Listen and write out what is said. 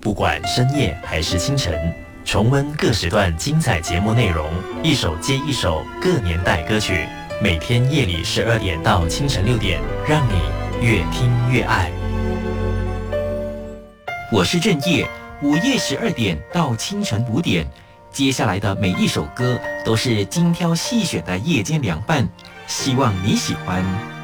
不管深夜还是清晨，重温各时段精彩节目内容，一首接一首各年代歌曲，每天夜里12点到清晨6点，让你越听越爱。 我是正业，午夜12点到清晨5点，接下来的每一首歌都是精挑细选的夜间凉拌，希望你喜欢。